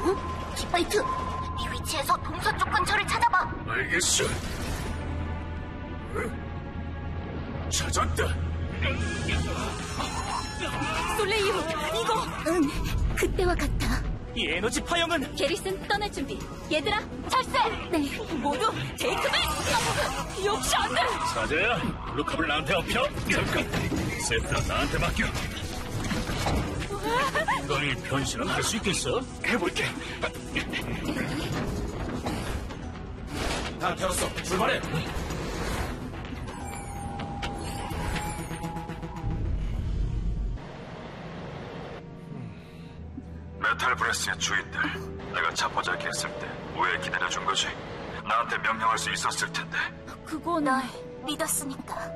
깃바이트, 이 위치에서 동서쪽 근처를 찾아봐. 알겠어. 찾았다. 솔레이유, 이거! 응, 그때와 같아. 이 에너지 파형은 게리슨, 떠날 준비. 얘들아, 철새! 네. 모두 테이크백! 역시 안 돼! 사자야, 블루컵을 나한테 업혀. 잠깐. 셋 다 나한테 맡겨. 너희 변신은 할 수 있겠어? 해볼게. 다 태웠어. 출발해. 메탈 브레스의 주인들, 내가 자포자기 했을 때 왜 기다려준 거지? 나한테 명령할 수 있었을 텐데. 그건 날 믿었으니까.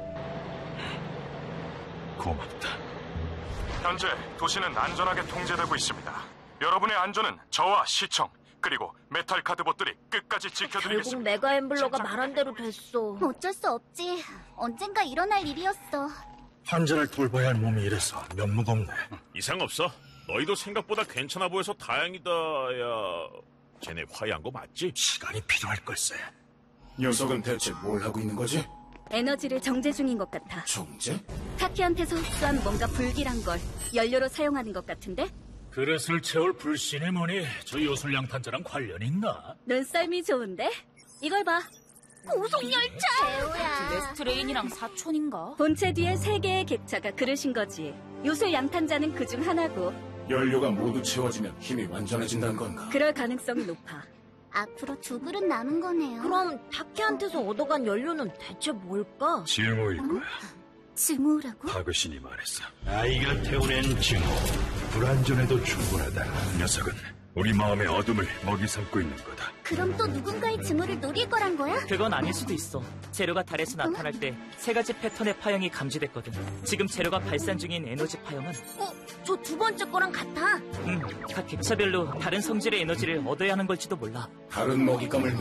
고맙다. 현재 도시는 안전하게 통제되고 있습니다. 여러분의 안전은 저와 시청, 그리고 메탈 카드봇들이 끝까지 결국 지켜드리겠습니다. 메가 앰블러가 말한 대로 됐어. 어쩔 수 없지. 언젠가 일어날 일이었어. 환자를 돌봐야 할 몸이 이래서 면目없네. 이상 없어. 너희도 생각보다 괜찮아 보여서 다행이다. 야, 쟤네 화해한 거 맞지? 시간이 필요할 걸세. 녀석은 대체 뭘 하고 있는 거지? 에너지를 정제 중인 것 같아. 정제? 타키한테서 흡수한 뭔가 불길한 걸 연료로 사용하는 것 같은데? 그릇을 채울 불신이 뭐니 저 요술양탄자랑 관련 있나? 눈썰미 좋은데? 이걸 봐. 고속열차! 재호야. 웨스트레인이랑 사촌인가? 본체 뒤에 3개의 객차가 그릇인 거지. 요술 양탄자는 그중 하나고. 연료가 모두 채워지면 힘이 완전해진다는 건가? 그럴 가능성이 높아. 앞으로 2그릇 남은 거네요. 그럼 타키한테서 얻어간 연료는 대체 뭘까? 증오일 거야. 증오라고? 과거신이 말했어. 아이가 태워낸 증오. 불안전에도 충분하다. 녀석은 우리 마음의 어둠을 먹이 삼고 있는 거다. 그럼 또 누군가의 증오를 노릴 거란 거야? 그건 아닐 수도 있어. 재료가 달에서 나타날 때 3가지 패턴의 파형이 감지됐거든. 지금 재료가 발산 중인 에너지 파형은 저 2번째 거랑 같아. 각 객차별로 다른 성질의 에너지를 얻어야 하는 걸지도 몰라. 다른 먹잇감을